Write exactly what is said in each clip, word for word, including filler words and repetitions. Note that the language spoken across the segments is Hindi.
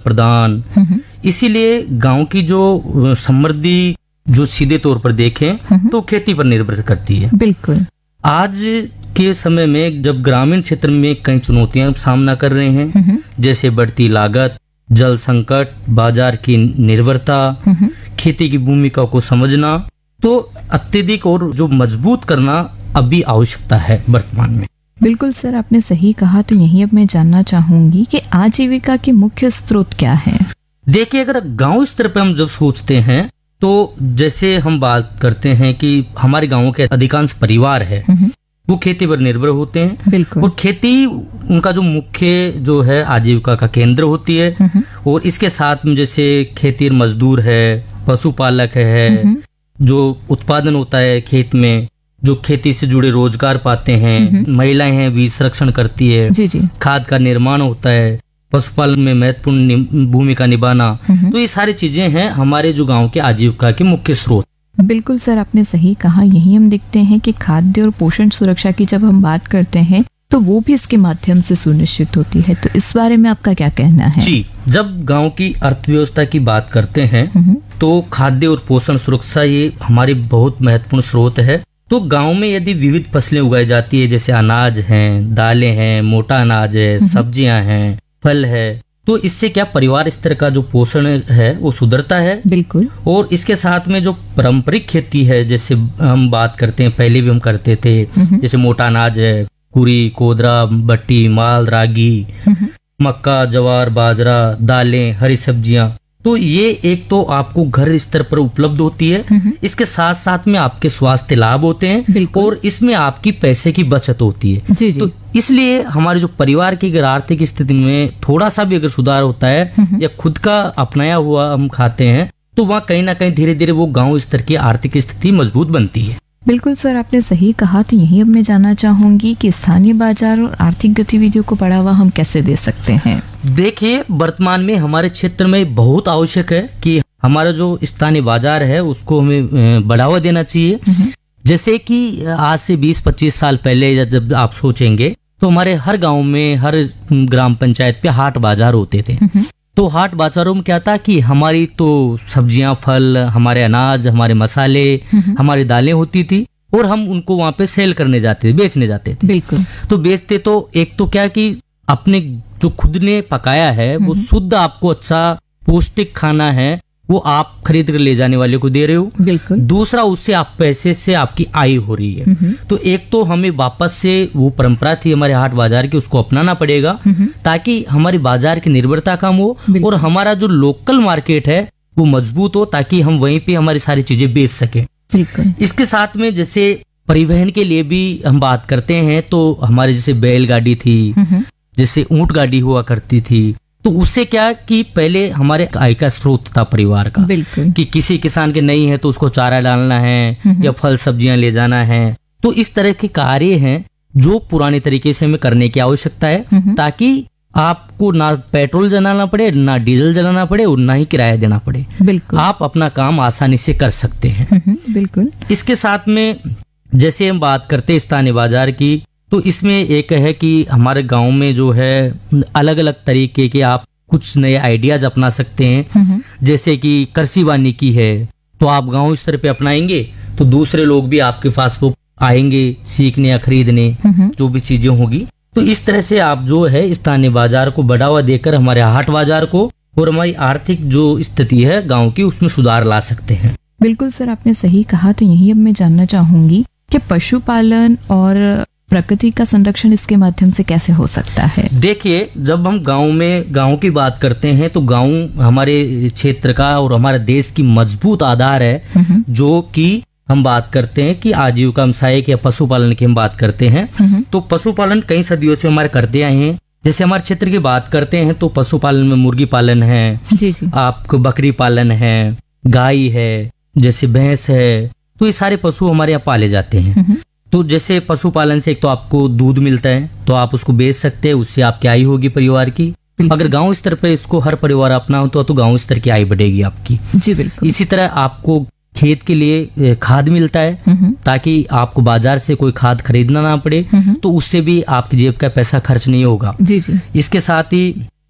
प्रदान। इसीलिए गांव की जो समृद्धि जो सीधे तौर पर देखें तो खेती पर निर्भर करती है। बिल्कुल। आज के समय में जब ग्रामीण क्षेत्र में कई चुनौतियां सामना कर रहे हैं, जैसे बढ़ती लागत, जल संकट, बाजार की निर्भरता, खेती की भूमिका को समझना, तो अत्यधिक और जो मजबूत करना अभी आवश्यकता है वर्तमान में। बिल्कुल सर, आपने सही कहा। तो यही अब मैं जानना चाहूंगी कि आजीविका के मुख्य स्रोत क्या है? देखिए, अगर गांव स्तर पर हम जब सोचते हैं तो जैसे हम बात करते हैं कि हमारे गांवों के अधिकांश परिवार है वो खेती पर निर्भर होते हैं। बिल्कुल। और खेती उनका जो मुख्य जो है आजीविका का केंद्र होती है। और इसके साथ में जैसे खेती मजदूर है, पशुपालक है, जो उत्पादन होता है खेत में, जो खेती से जुड़े रोजगार पाते हैं, महिलाएं हैं, बीज संरक्षण करती है, जी जी। खाद का निर्माण होता है, पशुपालन में महत्वपूर्ण भूमिका निभाना। तो ये सारी चीजें हैं हमारे जो गांव के आजीविका के मुख्य स्रोत। बिल्कुल सर, आपने सही कहा। यही हम देखते हैं कि खाद्य और पोषण सुरक्षा की जब हम बात करते हैं तो वो भी इसके माध्यम से सुनिश्चित होती है। तो इस बारे में आपका क्या कहना है? जी, जब गांव की अर्थव्यवस्था की बात करते हैं तो खाद्य और पोषण सुरक्षा ये हमारे बहुत महत्वपूर्ण स्रोत है। तो गांव में यदि विविध फसलें उगाई जाती है, जैसे अनाज हैं, दालें हैं, मोटा अनाज है, सब्जियां हैं, फल है, तो इससे क्या परिवार स्तर का जो पोषण है वो सुधरता है। बिल्कुल। और इसके साथ में जो पारंपरिक खेती है, जैसे हम बात करते हैं, पहले भी हम करते थे, जैसे मोटा अनाज है, कुरी, कोदरा, बट्टी, माल, रागी, मक्का, ज्वार, बाजरा, दालें, हरी सब्जियां, तो ये एक तो आपको घर स्तर पर उपलब्ध होती है। इसके साथ साथ में आपके स्वास्थ्य लाभ होते हैं और इसमें आपकी पैसे की बचत होती है। जी जी। तो इसलिए हमारे जो परिवार की अगर आर्थिक स्थिति में थोड़ा सा भी अगर सुधार होता है या खुद का अपनाया हुआ हम खाते हैं तो वहाँ कहीं ना कहीं धीरे धीरे वो गांव स्तर की आर्थिक स्थिति मजबूत बनती है। बिल्कुल सर, आपने सही कहा। तो यही अब मैं जानना चाहूंगी कि स्थानीय बाजार और आर्थिक गतिविधियों को बढ़ावा हम कैसे दे सकते हैं? देखिए, वर्तमान में हमारे क्षेत्र में बहुत आवश्यक है कि हमारा जो स्थानीय बाजार है उसको हमें बढ़ावा देना चाहिए। जैसे कि आज से बीस पच्चीस साल पहले जब आप सोचेंगे तो हमारे हर गांव में, हर ग्राम पंचायत पे हाट बाजार होते थे। तो हाट बाजारों में क्या था कि हमारी तो सब्जियां, फल, हमारे अनाज, हमारे मसाले, हमारी दालें होती थी और हम उनको वहाँ पे सेल करने जाते थे, बेचने जाते थे। बिल्कुल। तो बेचते तो एक तो क्या कि अपने जो खुद ने पकाया है वो शुद्ध आपको अच्छा पौष्टिक खाना है, वो आप खरीद कर ले जाने वाले को दे रहे हो। बिल्कुल। दूसरा, उससे आप पैसे से आपकी आय हो रही है। तो एक तो हमें वापस से वो परंपरा थी हमारे हाट बाजार की, उसको अपनाना पड़ेगा ताकि हमारी बाजार की निर्भरता कम हो और हमारा जो लोकल मार्केट है वो मजबूत हो, ताकि हम वहीं पे हमारी सारी चीजें बेच सके। बिल्कुल। इसके साथ में जैसे परिवहन के लिए भी हम बात करते हैं तो हमारे जैसे बैलगाड़ी थी, जैसे ऊंट गाड़ी हुआ करती थी, तो उससे क्या कि पहले हमारे आय का स्रोत था परिवार का। बिल्कुल। कि किसी किसान के नहीं है तो उसको चारा डालना है या फल सब्जियां ले जाना है। तो इस तरह के कार्य हैं जो पुराने तरीके से हमें करने की आवश्यकता है, ताकि आपको ना पेट्रोल जलाना पड़े, ना डीजल जलाना पड़े और ना ही किराया देना पड़े। बिल्कुल। आप अपना काम आसानी से कर सकते हैं। बिल्कुल। इसके साथ में जैसे हम बात करते हैं स्थानीय बाजार की, तो इसमें एक है कि हमारे गांव में जो है अलग अलग तरीके के आप कुछ नए आइडियाज अपना सकते हैं। जैसे कि कृषि वानिकी है, तो आप गांव स्तर पे अपनाएंगे तो दूसरे लोग भी आपके पास वो आएंगे सीखने या खरीदने, जो भी चीजें होगी। तो इस तरह से आप जो है स्थानीय बाजार को बढ़ावा देकर हमारे हाट बाजार को और हमारी आर्थिक जो स्थिति है गाँव की उसमें सुधार ला सकते हैं। बिल्कुल सर, आपने सही कहा। तो यही अब मैं जानना चाहूंगी कि पशुपालन और प्रकृति का संरक्षण इसके माध्यम से कैसे हो सकता है? देखिए, जब हम गांव में गांव की बात करते हैं तो गांव हमारे क्षेत्र का और हमारे देश की मजबूत आधार है, जो कि हम बात करते हैं कि आजीविका सहायक या पशुपालन की हम बात करते हैं। तो पशुपालन कई सदियों से हमारे करते आए हैं। जैसे हमारे क्षेत्र की बात करते हैं तो पशुपालन में मुर्गी पालन है, जी जी। आपको बकरी पालन है, गाय है, जैसे भैंस है, तो ये सारे पशु हमारे यहाँ पाले जाते हैं। तो जैसे पशुपालन से एक तो आपको दूध मिलता है तो आप उसको बेच सकते हैं, उससे आपकी आय होगी परिवार की। अगर गांव स्तर पर इसको हर परिवार अपना हो तो, तो गांव स्तर की आय बढ़ेगी आपकी। जी बिल्कुल। इसी तरह आपको खेत के लिए खाद मिलता है ताकि आपको बाजार से कोई खाद खरीदना ना पड़े, तो उससे भी आपकी जेब का पैसा खर्च नहीं होगा। जी जी। इसके साथ ही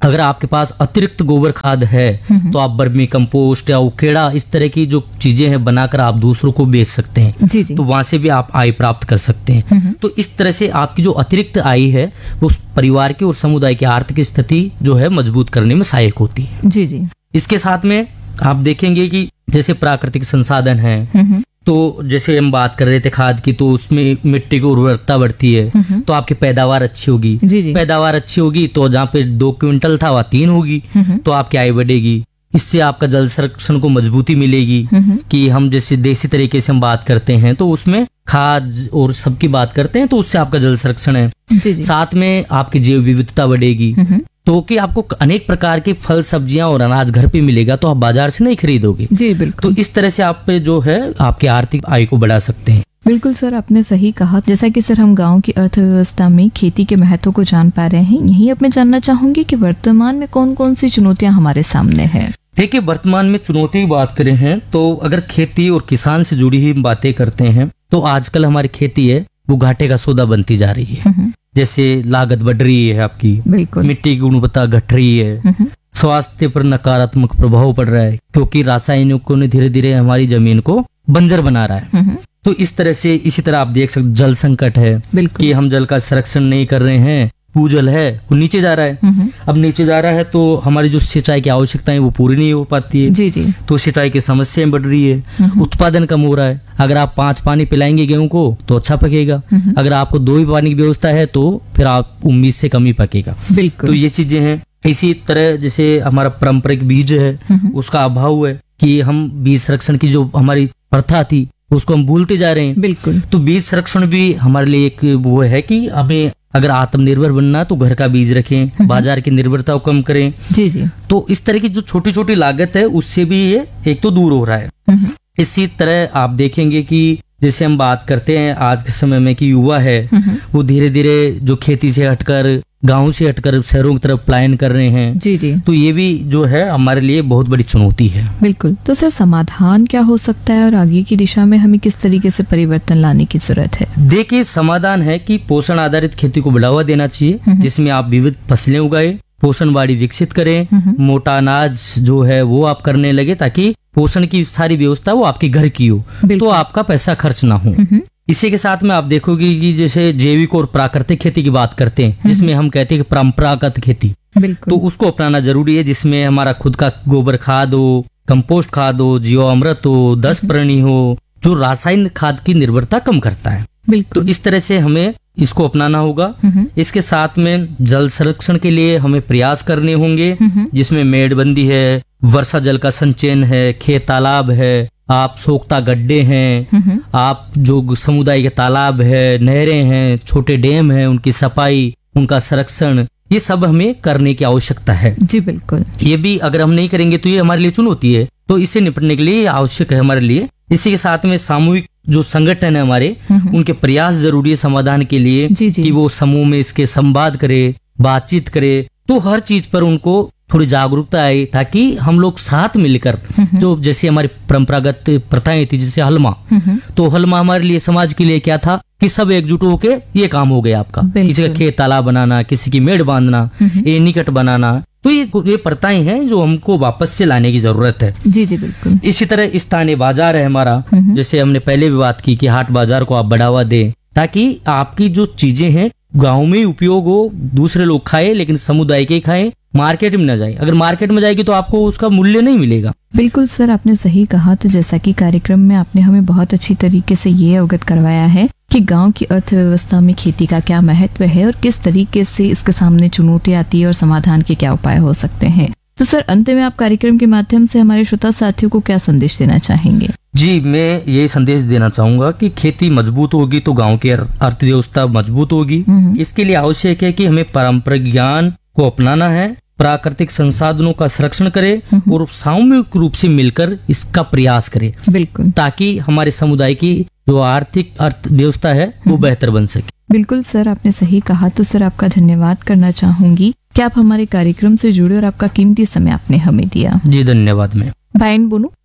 अगर आपके पास अतिरिक्त गोबर खाद है तो आप बर्मी कंपोस्ट या उखेड़ा इस तरह की जो चीजें हैं बनाकर आप दूसरों को बेच सकते हैं। जी जी। तो वहां से भी आप आय प्राप्त कर सकते हैं। तो इस तरह से आपकी जो अतिरिक्त आय है वो परिवार की और समुदाय की आर्थिक स्थिति जो है मजबूत करने में सहायक होती है। जी जी। इसके साथ में आप देखेंगे कि जैसे प्राकृतिक संसाधन है, तो जैसे हम बात कर रहे थे खाद की, तो उसमें मिट्टी की उर्वरकता बढ़ती है तो आपकी पैदावार अच्छी होगी। जी जी। पैदावार अच्छी होगी तो जहाँ पे दो क्विंटल था वहाँ तीन होगी तो आपकी आय बढ़ेगी। इससे आपका जल संरक्षण को मजबूती मिलेगी कि हम जैसे देसी तरीके से हम बात करते हैं तो उसमें खाद और सबकी बात करते हैं तो उससे आपका जल संरक्षण है। जी जी। साथ में आपकी जैव विविधता बढ़ेगी तो कि आपको अनेक प्रकार के फल सब्जियां और अनाज घर पे मिलेगा तो आप बाजार से नहीं खरीदोगे। जी बिल्कुल। तो इस तरह से आप पे जो है आपकी आर्थिक आय को बढ़ा सकते हैं। बिल्कुल सर, आपने सही कहा। जैसा कि सर हम गांव की अर्थव्यवस्था में खेती के महत्व को जान पा रहे हैं, यही अब मैं जानना चाहूंगी कि वर्तमान में कौन कौन सी चुनौतियां हमारे सामने है। देखिए, वर्तमान में चुनौती की बात करें हैं तो अगर खेती और किसान से जुड़ी हुई बातें करते हैं तो आजकल हमारी खेती है वो घाटे का सौदा बनती जा रही है। जैसे लागत बढ़ रही है आपकी, बिल्कुल। मिट्टी की गुणवत्ता घट रही है, स्वास्थ्य पर नकारात्मक प्रभाव पड़ रहा है क्योंकि रासायनिकों ने धीरे धीरे हमारी जमीन को बंजर बना रहा है। तो इस तरह से इसी तरह आप देख सकते जल संकट है कि हम जल का संरक्षण नहीं कर रहे हैं, भूजल है वो नीचे जा रहा है। अब नीचे जा रहा है तो हमारी जो सिंचाई की आवश्यकताएं वो पूरी नहीं हो पाती है। जी जी। तो सिंचाई की समस्याएं बढ़ रही है, उत्पादन कम हो रहा है। अगर आप पांच पानी पिलाएंगे गेहूं को तो अच्छा पकेगा, अगर आपको दो ही पानी की व्यवस्था है तो फिर आप उम्मीद से कम ही पकेगा। बिल्कुल। तो ये चीजें हैं। इसी तरह जैसे हमारा पारंपरिक बीज है उसका अभाव है कि हम बीज संरक्षण की जो हमारी प्रथा थी उसको हम भूलते जा रहे हैं। बिल्कुल। तो बीज संरक्षण भी हमारे लिए एक वो है कि हमें अगर आत्मनिर्भर बनना तो घर का बीज रखें, बाजार की निर्भरता को कम करें। जी जी। तो इस तरह की जो छोटी छोटी लागत है उससे भी ये एक तो दूर हो रहा है। इसी तरह आप देखेंगे कि जैसे हम बात करते हैं आज के समय में कि युवा है वो धीरे धीरे जो खेती से हटकर गांव से हटकर शहरों की तरफ पलायन कर रहे हैं। जी जी। तो ये भी जो है हमारे लिए बहुत बड़ी चुनौती है। बिल्कुल। तो सर समाधान क्या हो सकता है और आगे की दिशा में हमें किस तरीके से परिवर्तन लाने की जरूरत है? देखिए, समाधान है कि पोषण आधारित खेती को बढ़ावा देना चाहिए जिसमें आप विविध फसलें उगाए, पोषण बाड़ी विकसित करें, मोटा अनाज जो है वो आप करने लगे ताकि पोषण की सारी व्यवस्था वो आपके घर की हो तो आपका पैसा खर्च ना हो। इसी के साथ में आप देखोगे कि जैसे जैविक और प्राकृतिक खेती की बात करते हैं जिसमें हम कहते हैं कि परंपरागत खेती, तो उसको अपनाना जरूरी है जिसमें हमारा खुद का गोबर खाद हो, कंपोस्ट खाद हो, जीवामृत हो, दस प्रणी हो, जो रासायनिक खाद की निर्भरता कम करता है। तो इस तरह से हमें इसको अपनाना होगा। इसके साथ में जल संरक्षण के लिए हमें प्रयास करने होंगे जिसमें मेड़बंदी है, वर्षा जल का संचयन है, खेत तालाब है, आप सोखता गड्ढे हैं, आप जो समुदाय के तालाब है, नहरें हैं, छोटे डैम हैं, उनकी सफाई, उनका संरक्षण, ये सब हमें करने की आवश्यकता है। जी बिल्कुल। ये भी अगर हम नहीं करेंगे तो ये हमारे लिए चुनौती है, तो इससे निपटने के लिए आवश्यक है हमारे लिए। इसी के साथ में सामूहिक जो संगठन है हमारे, उनके प्रयास जरूरी है समाधान के लिए जी जी। कि वो समूह में इसके संवाद करे, बातचीत करे, तो हर चीज पर उनको थोड़ी जागरूकता आई ताकि हम लोग साथ मिलकर, जो जैसे हमारी परंपरागत प्रथाएं थी जैसे हलमा, तो हलमा हमारे लिए समाज के लिए क्या था कि सब एकजुट होके ये काम हो गया आपका, किसी का खेत तालाब बनाना, किसी की मेड़ बांधना, ये निकट बनाना, तो ये ये प्रथाएं हैं जो हमको वापस से लाने की जरूरत है। जी जी बिल्कुल। इसी तरह स्थानीय बाजार है हमारा, जैसे हमने पहले भी बात की कि हाट बाजार को आप बढ़ावा दें ताकि आपकी जो चीजें हैं गांव में ही उपयोग हो, दूसरे लोग खाए लेकिन समुदाय के खाएं, मार्केट में न जाए। अगर मार्केट में जाएगी तो आपको उसका मूल्य नहीं मिलेगा। बिल्कुल सर, आपने सही कहा। तो जैसा कि कार्यक्रम में आपने हमें बहुत अच्छी तरीके से ये अवगत करवाया है कि गांव की अर्थव्यवस्था में खेती का क्या महत्व है और किस तरीके से इसके सामने चुनौती आती है और समाधान के क्या उपाय हो सकते हैं। तो सर अंत में आप कार्यक्रम के माध्यम से हमारे श्रोता साथियों को क्या संदेश देना चाहेंगे? जी, मैं ये संदेश देना चाहूंगा कि खेती मजबूत होगी तो गांव की अर्थव्यवस्था मजबूत होगी। इसके लिए आवश्यक है कि हमें पारंपरिक ज्ञान को अपनाना है, प्राकृतिक संसाधनों का संरक्षण करें और सामूहिक रूप से मिलकर इसका प्रयास करें। बिल्कुल। ताकि हमारे समुदाय की जो आर्थिक अर्थव्यवस्था है वो बेहतर बन सके। बिल्कुल सर, आपने सही कहा। तो सर आपका धन्यवाद करना चाहूंगी कि आप हमारे कार्यक्रम से जुड़े और आपका कीमती समय आपने हमें दिया। जी धन्यवाद। मैं भाईन बोनू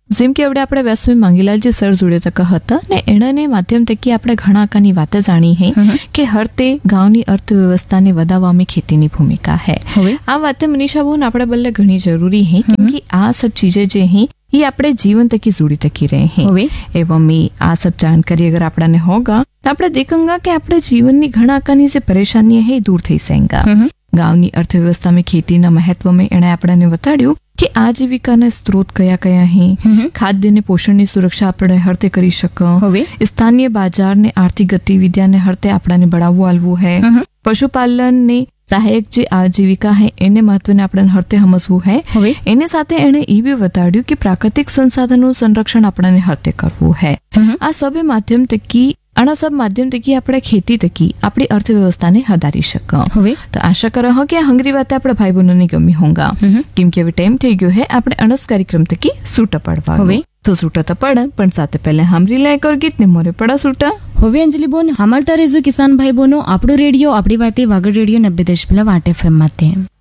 જેમ કે આપણે આપણે વ્યાસમી માંગીલાલજી સર જોડે તક હતા ને એણે માધ્યમ તકી આપણે ઘણા આકાની વાતે જાણી હે કે હરતે ગાંવની અર્થવ્યવસ્થાને વધારવામાં ખેતીની ભૂમિકા હે. આ વાતે મનીષા બોન આપણે બલ્લે ઘણી જરૂરી હે કે આ સબ ચીજે જે હે ये આપણે જીवन તકી जुड़ी तकी रहे हैं एवं में आ सब जानकारी अगर आपने होगा तो આપણે देखेंगे कि આપણે જીવનની ઘણા આકાની જે પરેશાની है दूर થઈ સેંગા. ગાંવની અર્થવ્યવસ્થામાં ખેતીના મહત્વમાં એણે આપણને બતાડ્યું કે આજીવિકાના સ્ત્રોત કયા કયા હે, ખાદ્ય ને પોષણની સુરક્ષા આપણે હરતે કરી શકો, સ્થાનીય બજાર ને આર્થિક ગતિવિધિને હરતે આપણને બઢાવવું આલવું હે, પશુપાલન ને સહાયક જે આજીવિકા હે એને મહત્વને આપણે હરતે સમજવું હે. એને સાથે એને એ બી બતાડ્યું કે પ્રાકૃતિક સંસાધનનું સંરક્ષણ આપણને હરતે કરવું હે. આ સબે માધ્યમ તકી આના સબ માધ્યમ તકી આપણે ખેતી તકી આપણી અર્થવ્યવસ્થાને વધારી શકો. હવે તો આશા કરો હો કે આ હંગરી વાતે આપણે ભાઈ બહેનોને ગમી હોંગા, કેમ કે હવે ટાઈમ થઈ ગયો હે આપણે અણસ કાર્યક્રમ તકી સૂટા પડવા. હવે તો સૂટા તો પડે પણ સાથે પહેલા હામરી લાયક और गीत ने मोरे पड़ा सूटा. હવે અંજલિ બોન હમાલતા રેજો કિસાન ભાઈ બોનો આપણો રેડિયો આપણી વાતે વાગડ રેડિયો નબ્બે દશમલવ આઠ એફએમ માં